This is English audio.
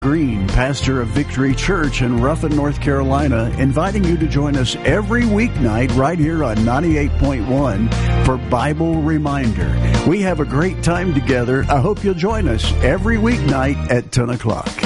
Green, pastor of Victory Church in Ruffin, North Carolina, inviting you to join us every weeknight right here on 98.1 for Bible Reminder. We have a great time together. I hope you'll join us every weeknight at 10 o'clock.